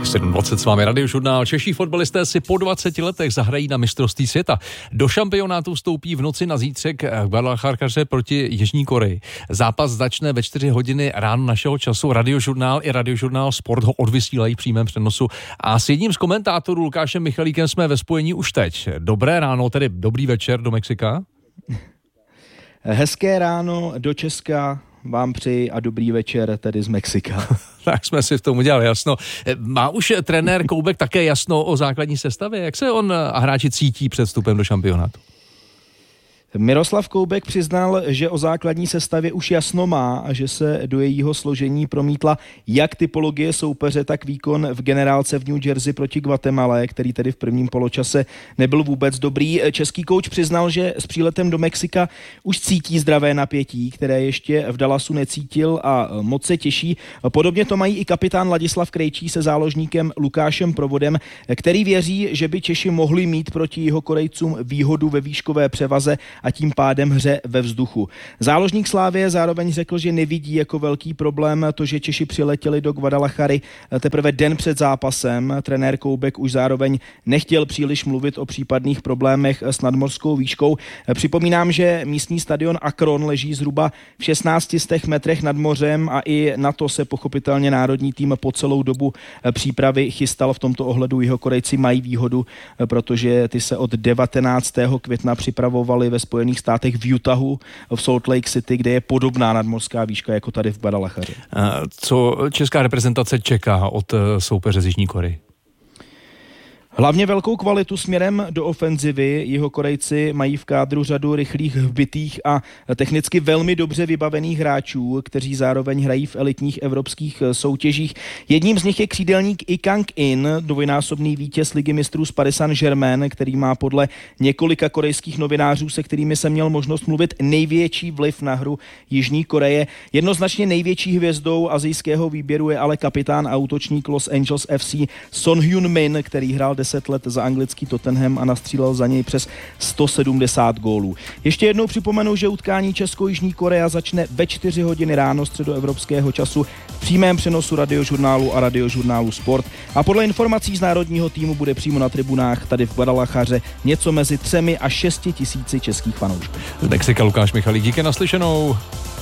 7:20 s vámi Radiožurnál. Čeští fotbalisté si po 20 letech zahrají na mistrovství světa. Do šampionátu vstoupí v noci na zítřek v Guadalajaře proti Jižní Koreji. Zápas začne ve 4 hodiny ráno našeho času. Radiožurnál i Radiožurnál Sport ho odvysílají v přímém přenosu. A s jedním z komentátorů Lukášem Michalíkem jsme ve spojení už teď. Dobré ráno, tedy dobrý večer do Mexika. Hezké ráno do Česka vám přeji a dobrý večer tedy z Mexika. Tak jsme si v tom udělali jasno. Má už trenér Koubek také jasno o základní sestavě? Jak se on a hráči cítí před vstupem do šampionátu? Miroslav Koubek přiznal, že o základní sestavě už jasno má a že se do jejího složení promítla jak typologie soupeře, tak výkon v generálce v New Jersey proti Guatemale, který tedy v prvním poločase nebyl vůbec dobrý. Český kouč přiznal, že s příletem do Mexika už cítí zdravé napětí, které ještě v Dallasu necítil a moc se těší. Podobně to mají i kapitán Ladislav Krejčí se záložníkem Lukášem Provodem, který věří, že by Češi mohli mít proti Jihokorejcům výhodu ve výškové převaze a tím pádem hře ve vzduchu. Záložník Slavie zároveň řekl, že nevidí jako velký problém to, že Češi přiletěli do Guadalajary teprve den před zápasem. Trenér Koubek už zároveň nechtěl příliš mluvit o případných problémech s nadmořskou výškou. Připomínám, že místní stadion Akron leží zhruba v 1600 metrech nad mořem a i na to se pochopitelně národní tým po celou dobu přípravy chystal. V tomto ohledu Jihokorejci mají výhodu, protože ty se od 19. května připravovali ve Spojených státech v Utahu, v Salt Lake City, kde je podobná nadmořská výška jako tady v Guadalajaře. Co česká reprezentace čeká od soupeře z Jižní Koreji? Hlavně velkou kvalitu směrem do ofenzivy. Jihokorejci mají v kádru řadu rychlých, hbitých a technicky velmi dobře vybavených hráčů, kteří zároveň hrají v elitních evropských soutěžích. Jedním z nich je křídelník I Kang-in, dvojnásobný vítěz Ligy mistrů z Paris Saint-Germain, který má podle několika korejských novinářů, se kterými jsem měl možnost mluvit, největší vliv na hru Jižní Koreje. Jednoznačně největší hvězdou asijského výběru je ale kapitán a útočník Los Angeles FC Son Heung-min, který hrál 10 let za anglický Tottenham a nastřílel za něj přes 170 gólů. Ještě jednou připomenu, že utkání Česko-Jižní Korea začne ve 4 hodiny ráno středoevropského času v přímém přenosu Radiožurnálu a Radiožurnálu Sport. A podle informací z národního týmu bude přímo na tribunách tady v Guadalajaře něco mezi 3 a 6 tisíci českých fanoušků. Z Mexika Lukáš Michalík, díky, naslyšenou.